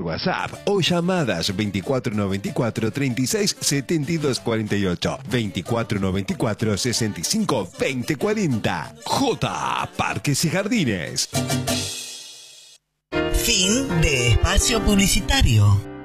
WhatsApp o llamadas 2494 36 72 48, 2494 65 20 40. J. Parques y Jardines. Fin de espacio publicitario.